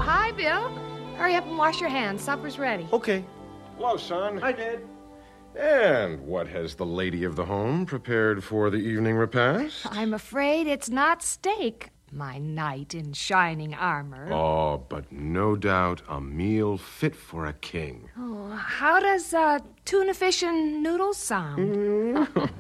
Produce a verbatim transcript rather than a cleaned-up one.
hi, Bill. Hurry up and wash your hands. Supper's ready. Okay. Hello, son. Hi, Dad. And what has the lady of the home prepared for the evening repast? I'm afraid it's not steak, my knight in shining armor. Oh, but no doubt a meal fit for a king. Oh, how does uh, tuna fish and noodles sound?